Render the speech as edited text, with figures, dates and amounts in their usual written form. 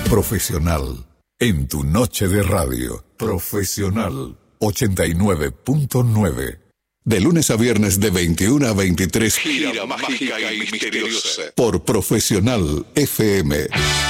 Profesional. En tu noche de radio. Profesional 89.9. De lunes a viernes de 21 a 23. Gira mágica y misteriosa. Por Profesional FM.